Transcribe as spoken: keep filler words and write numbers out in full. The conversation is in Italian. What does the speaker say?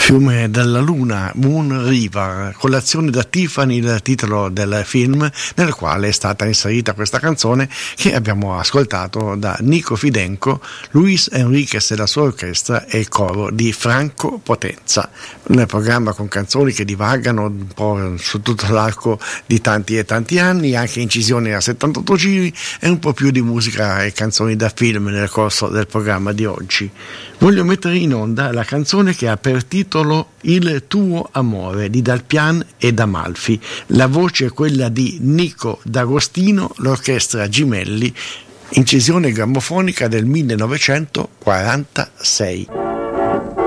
Fiume della Luna, Moon River, colazione da Tiffany, il titolo del film nel quale è stata inserita questa canzone che abbiamo ascoltato da Nico Fidenco, Luis Enriquez e la sua orchestra e il coro di Franco Potenza. Nel programma con canzoni che divagano un po' su tutto l'arco di tanti e tanti anni, anche incisioni a settantotto giri e un po' più di musica e canzoni da film nel corso del programma di oggi. Voglio mettere in onda la canzone che ha per titolo Il tuo amore di Dalpian e D'Amalfi. La voce è quella di Nico D'Agostino, l'orchestra Gimelli, incisione grammofonica del millenovecentoquarantasei.